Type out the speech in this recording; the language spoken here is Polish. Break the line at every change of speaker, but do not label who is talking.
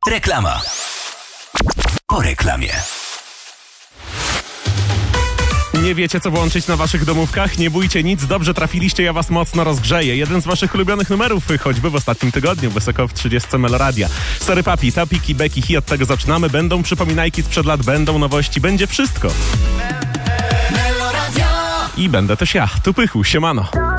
Reklama. Po reklamie.
Nie wiecie, co włączyć na waszych domówkach? Nie bójcie nic, dobrze trafiliście, ja was mocno rozgrzeję. Jeden z waszych ulubionych numerów, choćby w ostatnim tygodniu, wysoko w 30 Meloradia. Sorry papi, Topiki, Becky, Hi, od tego zaczynamy. Będą przypominajki sprzed lat, będą nowości, będzie wszystko. I będę też ja, tu Pychu, siemano.